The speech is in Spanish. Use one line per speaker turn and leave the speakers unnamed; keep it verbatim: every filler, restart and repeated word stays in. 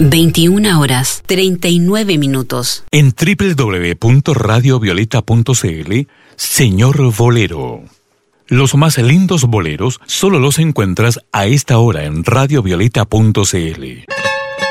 veintiuna horas, treinta y nueve minutos.
En doble u doble u doble u punto radio violeta punto c l, Señor Bolero. Los más lindos boleros solo los encuentras a esta hora en radio violeta punto c l.